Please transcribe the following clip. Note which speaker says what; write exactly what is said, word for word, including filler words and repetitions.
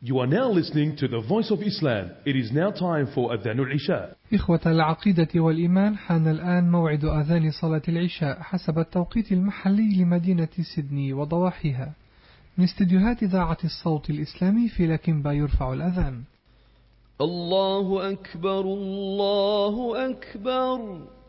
Speaker 1: You are now listening to the Voice of Islam. It is now time for Adhan al-Isha.
Speaker 2: إخوة العقيدة والإيمان، حان الآن موعد أذان صلاة العشاء حسب التوقيت المحلي لمدينة سيدني وضواحيها. من استديوهات إذاعة الصوت الإسلامي في لكنبا يرفع الأذان.
Speaker 3: الله أكبر الله أكبر.